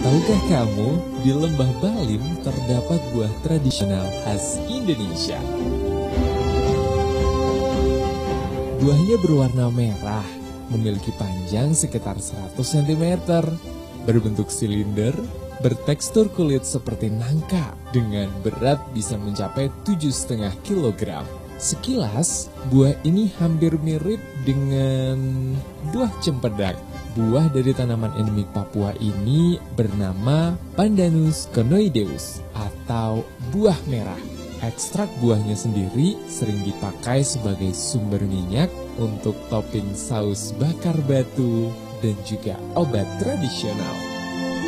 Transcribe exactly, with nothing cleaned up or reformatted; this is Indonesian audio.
Tahukah kamu, di Lembah Balim terdapat buah tradisional khas Indonesia. Buahnya berwarna merah, memiliki panjang sekitar seratus sentimeter, berbentuk silinder, bertekstur kulit seperti nangka, dengan berat bisa mencapai tujuh koma lima kilogram. Sekilas, buah ini hampir mirip dengan buah cempedak. Buah dari tanaman endemik Papua ini bernama Pandanus conoideus atau buah merah. Ekstrak buahnya sendiri sering dipakai sebagai sumber minyak untuk topping saus bakar batu dan juga obat tradisional.